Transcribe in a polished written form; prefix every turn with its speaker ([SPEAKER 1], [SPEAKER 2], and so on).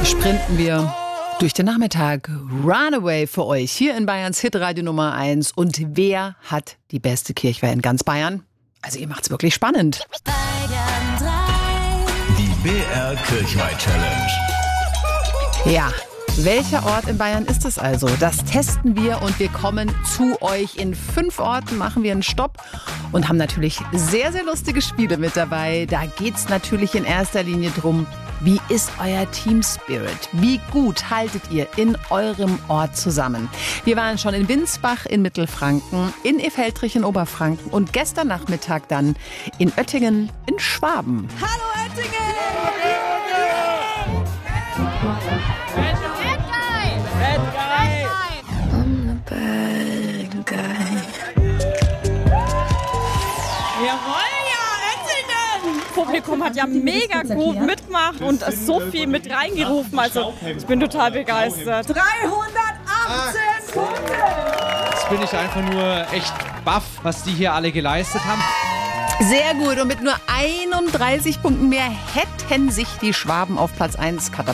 [SPEAKER 1] sprinten wir durch den Nachmittag. Runaway für euch hier in Bayerns Hitradio Nummer 1. Und wer hat die beste Kirchweih in ganz Bayern? Also ihr macht's wirklich spannend.
[SPEAKER 2] Die BR Kirchweih Challenge.
[SPEAKER 1] Ja, welcher Ort in Bayern ist es also? Das testen wir und wir kommen zu euch. In 5 Orten machen wir einen Stopp und haben natürlich sehr, sehr lustige Spiele mit dabei. Da geht's natürlich in erster Linie drum, wie ist euer Team Spirit? Wie gut haltet ihr in eurem Ort zusammen? Wir waren schon in Winsbach in Mittelfranken, in Effeltrich in Oberfranken und gestern Nachmittag dann in Oettingen in Schwaben.
[SPEAKER 3] Hallo Oettingen!
[SPEAKER 4] Jawohl, ja, Oettingen! Das Publikum hat ja mega gut mitgemacht und so viel mit reingerufen. Also ich bin total begeistert.
[SPEAKER 3] 318 Punkte!
[SPEAKER 5] Jetzt bin ich einfach nur echt baff, was die hier alle geleistet haben.
[SPEAKER 1] Sehr gut und mit nur 31 Punkten mehr hätten sich die Schwaben auf Platz 1 katapultiert.